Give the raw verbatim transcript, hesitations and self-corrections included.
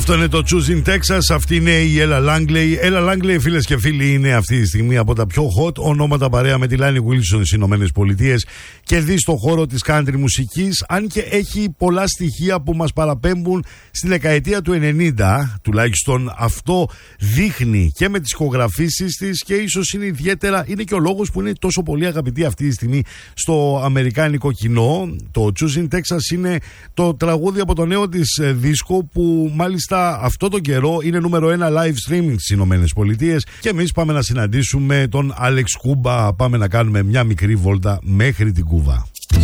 Αυτό είναι το Choosing Texas, αυτή είναι η Ella Langley. Ella Langley, φίλες και φίλοι, είναι αυτή τη στιγμή από τα πιο hot ονόματα παρέα με τη Lainey Wilson στις Ηνωμένες Πολιτείες. Κερδίζει στον χώρο της country μουσικής, αν και έχει πολλά στοιχεία που μας παραπέμπουν στη δεκαετία του ενενήντα. Τουλάχιστον αυτό δείχνει και με τις ηχογραφήσεις της, και ίσως είναι ιδιαίτερα, είναι και ο λόγος που είναι τόσο πολύ αγαπητή αυτή τη στιγμή στο αμερικάνικο κοινό. Το Choosing Texas είναι το τραγούδι από το νέο της δίσκο, που μάλιστα αυτό το καιρό είναι νούμερο ένα live streaming στις Ηνωμένες Πολιτείες. Και εμείς πάμε να συναντήσουμε τον Άλεξ Κούμπα. Πάμε να κάνουμε μια μικρή βόλτα μέχρι την Κούβα.